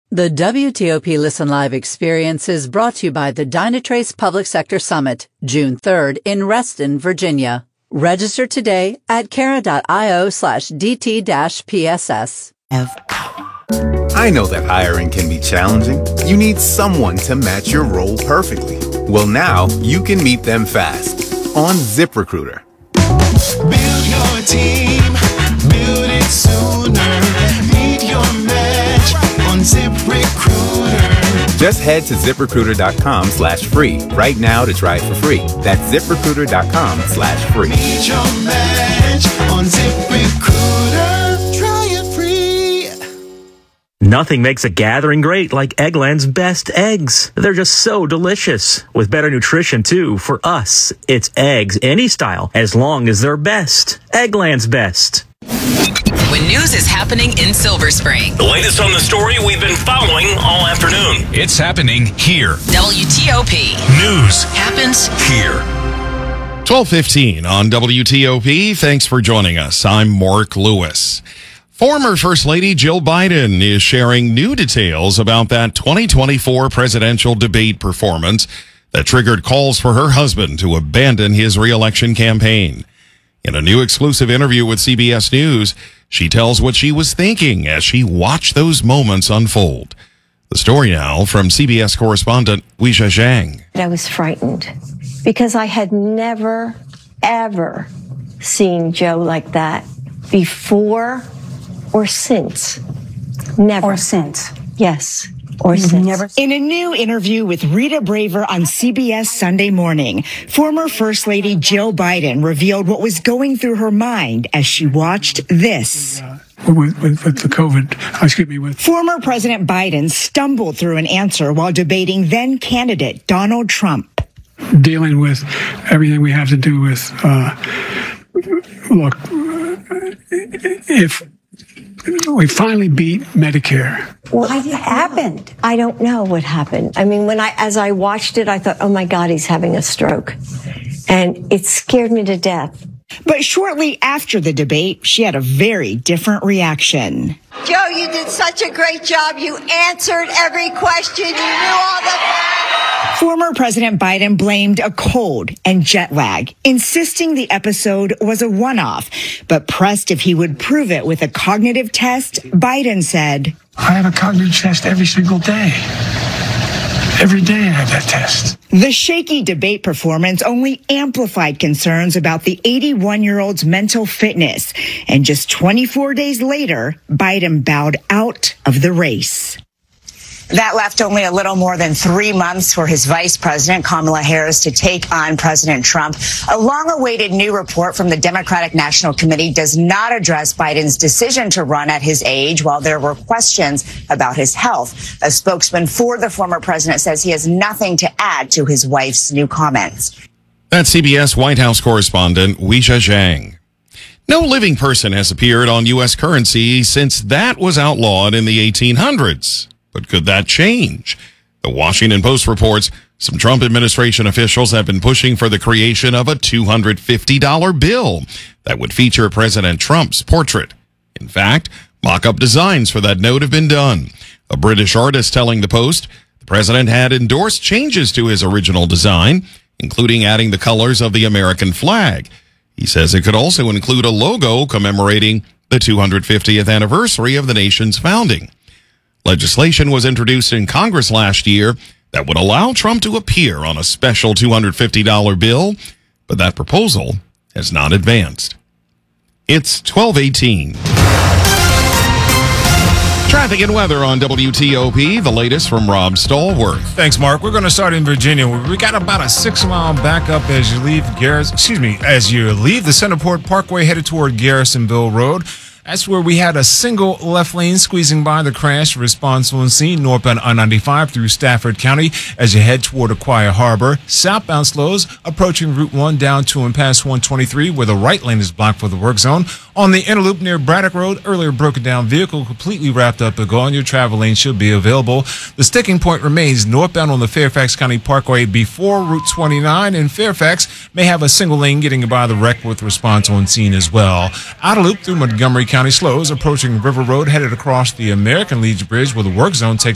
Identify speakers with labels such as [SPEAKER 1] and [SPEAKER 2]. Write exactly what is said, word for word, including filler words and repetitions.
[SPEAKER 1] The W T O P Listen Live experience is brought to you by the Dynatrace Public Sector Summit, June third in Reston, Virginia. Register today at Kara.io slash DT dash PSS.
[SPEAKER 2] I know that hiring can be challenging. You need someone to match your role perfectly. Well, now you can meet them fast on ZipRecruiter.
[SPEAKER 3] Build your team, build it sooner. Meet your match on ZipRecruiter.
[SPEAKER 2] Just head to ZipRecruiter.com slash free right now to try it for free. That's ZipRecruiter.com slash free.
[SPEAKER 3] Meet your match on ZipRecruiter. Try it free.
[SPEAKER 4] Nothing makes a gathering great like Eggland's best eggs. They're just so delicious. With better nutrition, too. For us, it's eggs any style, as long as they're best. Eggland's best.
[SPEAKER 5] When news is happening in Silver Spring.
[SPEAKER 6] The latest on the story we've been following all afternoon.
[SPEAKER 7] It's happening here.
[SPEAKER 5] W T O P.
[SPEAKER 6] News
[SPEAKER 5] happens
[SPEAKER 6] here.
[SPEAKER 7] twelve fifteen on W T O P. Thanks for joining us. I'm Mark Lewis. Former First Lady Jill Biden is sharing new details about that twenty twenty-four presidential debate performance that triggered calls for her husband to abandon his re-election campaign. In a new exclusive interview with C B S News, she tells what she was thinking as she watched those moments unfold. The story now from C B S correspondent Weijia Zhang.
[SPEAKER 8] I was frightened because I had never, ever seen Joe like that before or since. Never.
[SPEAKER 9] Or since.
[SPEAKER 8] Yes. Or
[SPEAKER 9] You've
[SPEAKER 8] since.
[SPEAKER 9] never. In a new interview with Rita Braver on C B S Sunday Morning, former First Lady Jill Biden revealed what was going through her mind as she watched this.
[SPEAKER 10] With, with, with the COVID, excuse me, with...
[SPEAKER 9] Former President Biden stumbled through an answer while debating then candidate Donald Trump.
[SPEAKER 10] Dealing with everything we have to do with, uh, look, if we finally beat Medicare.
[SPEAKER 8] What happened? I don't know what happened. I mean, when I, as I watched it, I thought, oh my God, he's having a stroke. And it scared me to death.
[SPEAKER 9] But shortly after the debate, she had a very different reaction.
[SPEAKER 11] Joe, you did such a great job. You answered every question. You knew all the facts.
[SPEAKER 9] Former President Biden blamed a cold and jet lag, insisting the episode was a one-off. But pressed if he would prove it with a cognitive test, Biden said,
[SPEAKER 10] I have a cognitive test every single day. Every day I have that test.
[SPEAKER 9] The shaky debate performance only amplified concerns about the eighty-one-year-old's mental fitness. And just twenty-four days later, Biden bowed out of the race.
[SPEAKER 12] That left only a little more than three months for his vice president, Kamala Harris, to take on President Trump. A long-awaited new report from the Democratic National Committee does not address Biden's decision to run at his age, while there were questions about his health. A spokesman for the former president says he has nothing to add to his wife's new comments.
[SPEAKER 7] That's C B S White House correspondent Weijia Zhang. No living person has appeared on U S currency since that was outlawed in the eighteen hundreds. But could that change? The Washington Post reports some Trump administration officials have been pushing for the creation of a two hundred fifty dollar bill that would feature President Trump's portrait. In fact, mock-up designs for that note have been done. A British artist telling the Post the president had endorsed changes to his original design, including adding the colors of the American flag. He says it could also include a logo commemorating the two hundred fiftieth anniversary of the nation's founding. Legislation was introduced in Congress last year that would allow Trump to appear on a special two hundred fifty dollar bill, but that proposal has not advanced. It's twelve eighteen. Traffic and weather on W T O P, the latest from Rob Stallworth.
[SPEAKER 13] Thanks, Mark. We're going to start in Virginia. We got about a six-mile backup as you leave Garrison, excuse me, as you leave the Centerport Parkway headed toward Garrisonville Road. That's where we had a single left lane squeezing by the crash. Response on scene northbound I ninety-five through Stafford County as you head toward Aquia Harbor. Southbound slows approaching Route one down to and past one twenty-three where the right lane is blocked for the work zone. On the inner loop near Braddock Road, earlier broken down vehicle completely wrapped up and gone. Your travel lane should be available. The sticking point remains northbound on the Fairfax County Parkway before Route twenty-nine, and Fairfax may have a single lane getting by the wreck with response on scene as well. Outer loop through Montgomery County slows approaching River Road headed across the American Legion Bridge where the work zone takes